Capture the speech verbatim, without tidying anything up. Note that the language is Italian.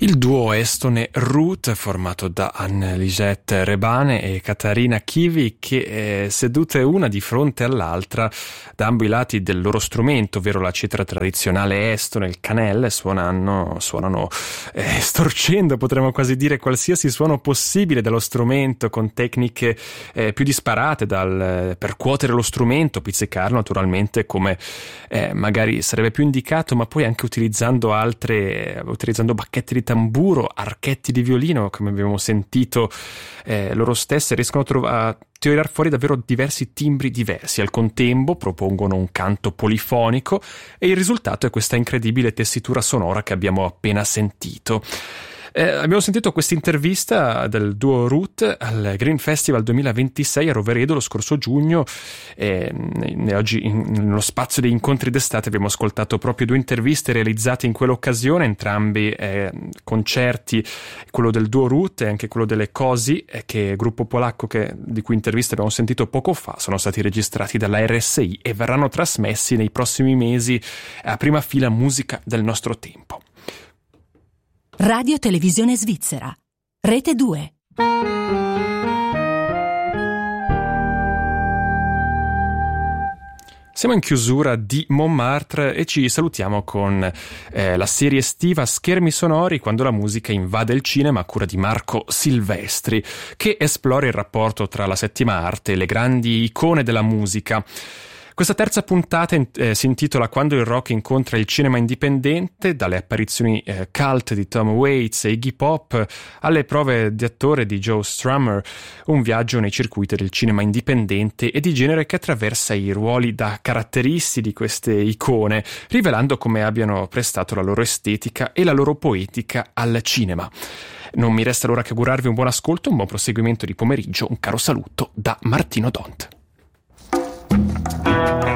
Il duo estone Root, formato da Anne-Lisette Rebane e Katarina Kivi, che eh, sedute una di fronte all'altra da ambo i lati del loro strumento, ovvero la citra tradizionale estone, il canelle, suonano, suonano eh, storcendo, potremmo quasi dire, qualsiasi suono possibile dello strumento, con tecniche eh, più disparate, dal eh, percuotere lo strumento, pizzicarlo naturalmente come eh, magari sarebbe più indicato, ma poi anche utilizzando altre, eh, utilizzando bacchetti di tamburo, archetti di violino, come abbiamo sentito eh, loro stesse, riescono a, trov- a tirar fuori davvero diversi timbri diversi. Al contempo propongono un canto polifonico e il risultato è questa incredibile tessitura sonora che abbiamo appena sentito. Eh, abbiamo sentito questa intervista del duo Root al Green Festival duemilaventisei a Roveredo lo scorso giugno e, e oggi in, nello spazio degli incontri d'estate abbiamo ascoltato proprio due interviste realizzate in quell'occasione, entrambi eh, concerti, quello del duo Root e anche quello delle Cosi, eh, che è gruppo polacco che, di cui interviste abbiamo sentito poco fa, sono stati registrati dalla R S I e verranno trasmessi nei prossimi mesi a prima fila musica del nostro tempo. Radio Televisione Svizzera, Rete due. Siamo in chiusura di Montmartre e ci salutiamo con eh, la serie estiva Schermi sonori, quando la musica invade il cinema, a cura di Marco Silvestri, che esplora il rapporto tra la settima arte e le grandi icone della musica. Questa terza puntata eh, si intitola Quando il rock incontra il cinema indipendente, dalle apparizioni eh, cult di Tom Waits e Iggy Pop alle prove di attore di Joe Strummer, un viaggio nei circuiti del cinema indipendente e di genere che attraversa i ruoli da caratteristi di queste icone, rivelando come abbiano prestato la loro estetica e la loro poetica al cinema. Non mi resta allora che augurarvi un buon ascolto, un buon proseguimento di pomeriggio, un caro saluto da Martino Dont. Thank you.